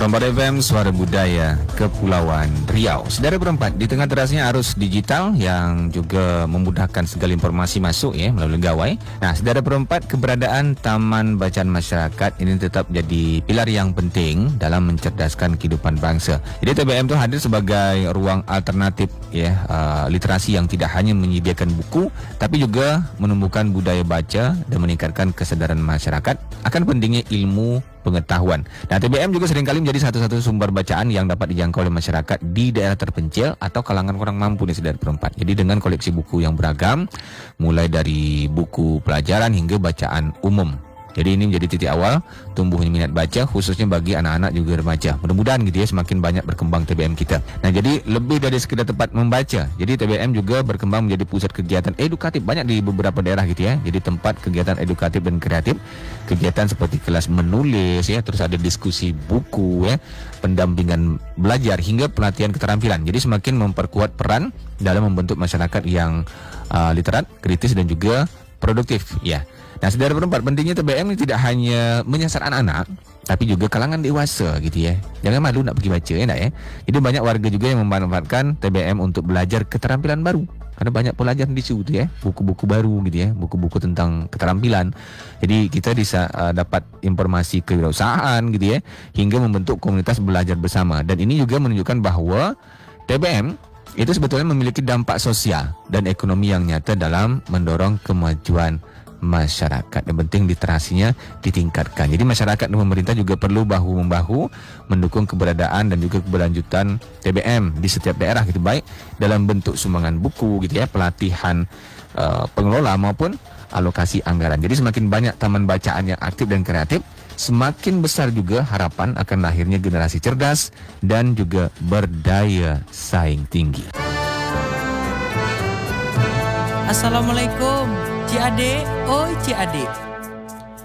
Perempat FM, Suara Budaya Kepulauan Riau. Saudara berempat, di tengah derasnya arus digital yang juga memudahkan segala informasi masuk melalui gawai. Nah, saudara berempat, keberadaan Taman Bacaan Masyarakat ini tetap jadi pilar yang penting dalam mencerdaskan kehidupan bangsa. Jadi TBM itu hadir sebagai ruang alternatif literasi yang tidak hanya menyediakan buku, tapi juga menumbuhkan budaya baca dan meningkatkan kesadaran masyarakat akan pentingnya ilmu pengetahuan. Nah, TBM juga seringkali menjadi satu-satu sumber bacaan yang dapat dijangkau oleh masyarakat di daerah terpencil atau kalangan kurang mampu nih saudara perempat. Jadi dengan koleksi buku yang beragam, mulai dari buku pelajaran hingga bacaan umum. Jadi ini menjadi titik awal tumbuhnya minat baca khususnya bagi anak-anak juga remaja. Mudah-mudahan semakin banyak berkembang TBM kita. Nah, jadi lebih dari sekedar tempat membaca. Jadi TBM juga berkembang menjadi pusat kegiatan edukatif banyak di beberapa daerah Jadi tempat kegiatan edukatif dan kreatif. Kegiatan seperti kelas menulis terus ada diskusi buku pendampingan belajar hingga pelatihan keterampilan. Jadi semakin memperkuat peran dalam membentuk masyarakat yang literat, kritis dan juga produktif Nah, saudara berempat, pentingnya TBM ini tidak hanya menyasar anak-anak, tapi juga kalangan dewasa Jangan malu nak pergi baca Jadi banyak warga juga yang memanfaatkan TBM untuk belajar keterampilan baru. Karena banyak pelajaran di situ buku-buku baru buku-buku tentang keterampilan. Jadi kita bisa dapat informasi kewirausahaan hingga membentuk komunitas belajar bersama. Dan ini juga menunjukkan bahwa TBM itu sebetulnya memiliki dampak sosial dan ekonomi yang nyata dalam mendorong kemajuan masyarakat. Yang penting literasinya ditingkatkan. Jadi masyarakat dan pemerintah juga perlu bahu-membahu mendukung keberadaan dan juga keberlanjutan TBM di setiap daerah baik dalam bentuk sumbangan buku pelatihan pengelola maupun alokasi anggaran. Jadi semakin banyak taman bacaan yang aktif dan kreatif, semakin besar juga harapan akan lahirnya generasi cerdas dan juga berdaya saing tinggi. Assalamualaikum, Cik Adik. Oi, Cik Adik.